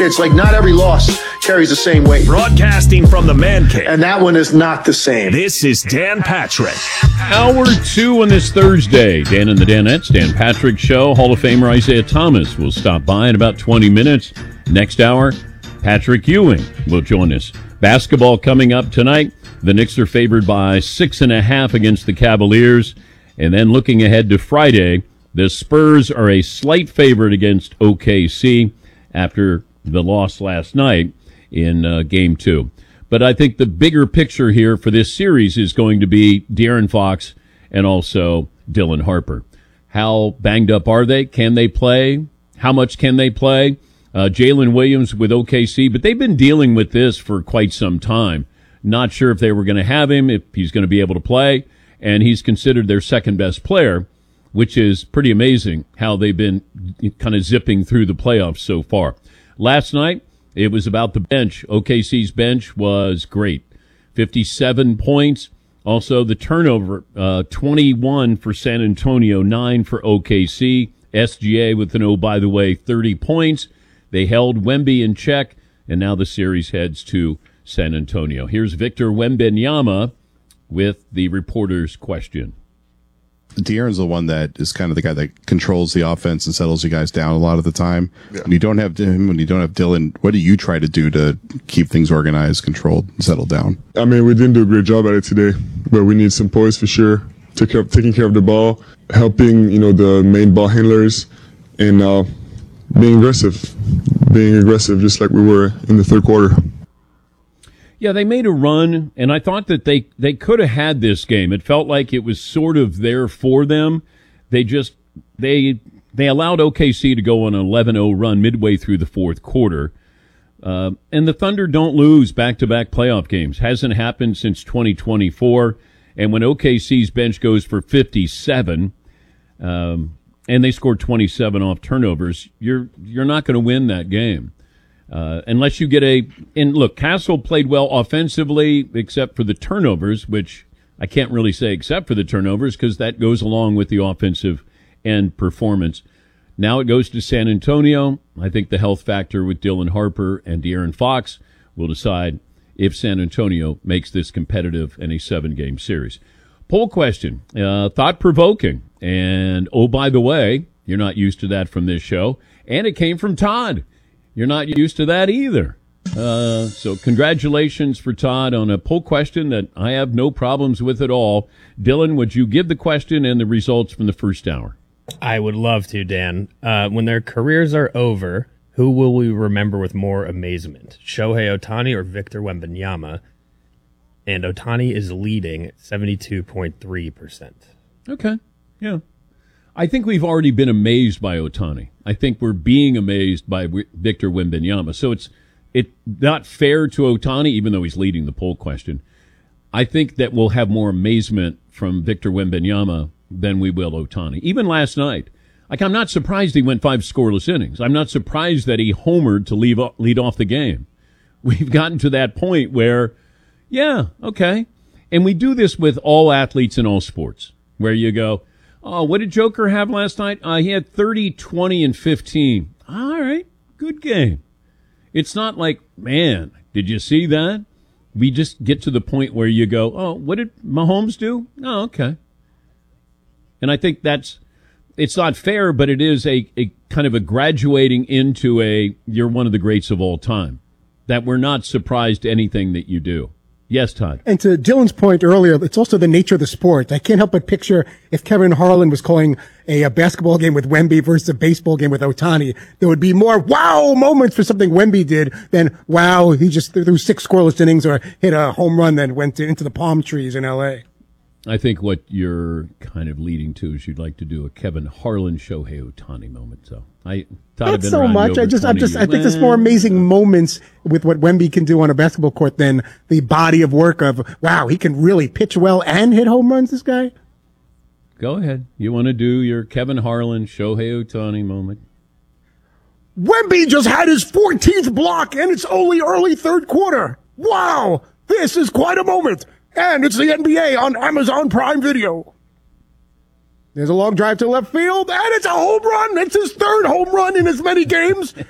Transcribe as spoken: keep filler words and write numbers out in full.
It's like not every loss carries the same weight. Broadcasting from the Man Cave. And that one is not the same. This is Dan Patrick. Hour two on this Thursday. Dan and the Danettes, Dan Patrick Show. Hall of Famer Isaiah Thomas will stop by in about twenty minutes. Next hour, Patrick Ewing will join us. Basketball coming up tonight. The Knicks are favored by six and a half against the Cavaliers. And then looking ahead to Friday, the Spurs are a slight favorite against O K C after the loss last night in uh, game two. But I think the bigger picture here for this series is going to be De'Aaron Fox and also Dylan Harper. How banged up are they? Can they play? How much can they play? Uh, Jalen Williams with O K C, but they've been dealing with this for quite some time. Not sure if they were going to have him, if he's going to be able to play, and he's considered their second best player, which is pretty amazing how they've been kind of zipping through the playoffs so far. Last night, it was about the bench. O K C's bench was great. fifty-seven points. Also, the turnover, uh, twenty-one for San Antonio, nine for O K C. S G A with an, oh, by the way, thirty points. They held Wemby in check, and now the series heads to San Antonio. Here's Victor Wembanyama with the reporter's question. De'Aaron's the one that is kind of the guy that controls the offense and settles you guys down a lot of the time. Yeah. When you don't have him, when you don't have Dylan, what do you try to do to keep things organized, controlled, and settled down? I mean, we didn't do a great job at it today, but we need some poise for sure. Take care of, taking care of the ball, helping, you know, the main ball handlers, and uh, being aggressive, being aggressive just like we were in the third quarter. Yeah, they made a run, and I thought that they, they could have had this game. It felt like it was sort of there for them. They just they they allowed O K C to go on an eleven oh run midway through the fourth quarter. Uh, and the Thunder don't lose back-to-back playoff games. Hasn't happened since twenty twenty-four. And when O K C's bench goes for fifty-seven, um, and they scored twenty-seven off turnovers, you're you're not going to win that game. Uh, unless you get a, and look, Castle played well offensively, except for the turnovers, which I can't really say except for the turnovers, because that goes along with the offensive end performance. Now it goes to San Antonio. I think the health factor with Dylan Harper and De'Aaron Fox will decide if San Antonio makes this competitive in a seven-game series. Poll question, uh, thought-provoking. And, oh, by the way, you're not used to that from this show, and it came from Todd. You're not used to that either. Uh, so congratulations for Todd on a poll question that I have no problems with at all. Dylan, would you give the question and the results from the first hour? I would love to, Dan. Uh, when their careers are over, who will we remember with more amazement? Shohei Ohtani or Victor Wembanyama? And Ohtani is leading at seventy-two point three percent. Okay, yeah. I think we've already been amazed by Ohtani. I think we're being amazed by w- Victor Wembanyama. So it's it not fair to Ohtani, even though he's leading the poll question. I think that we'll have more amazement from Victor Wembanyama than we will Ohtani. Even last night, like I'm not surprised he went five scoreless innings. I'm not surprised that he homered to leave, lead off the game. We've gotten to that point where, yeah, okay. And we do this with all athletes in all sports, where you go, oh, what did Joker have last night? Uh, he had thirty, twenty, and fifteen. All right, good game. It's not like, man, did you see that? We just get to the point where you go, oh, what did Mahomes do? Oh, okay. And I think that's, it's not fair, but it is a, a kind of a graduating into a, you're one of the greats of all time. That we're not surprised to anything that you do. Yes, Todd. And to Dylan's point earlier, it's also the nature of the sport. I can't help but picture if Kevin Harlan was calling a, a basketball game with Wemby versus a baseball game with Ohtani, there would be more wow moments for something Wemby did than wow, he just threw six scoreless innings or hit a home run that went to, into the palm trees in L A. I think what you're kind of leading to is you'd like to do a Kevin Harlan Shohei Ohtani moment. So I thought not I've been so much. I just, I just, years. I think there's more amazing moments with what Wemby can do on a basketball court than the body of work of wow, he can really pitch well and hit home runs. This guy. Go ahead. You want to do your Kevin Harlan Shohei Ohtani moment? Wemby just had his fourteenth block, and it's only early third quarter. Wow, this is quite a moment. And it's the N B A on Amazon Prime Video. There's a long drive to left field, and it's a home run. It's his third home run in as many games.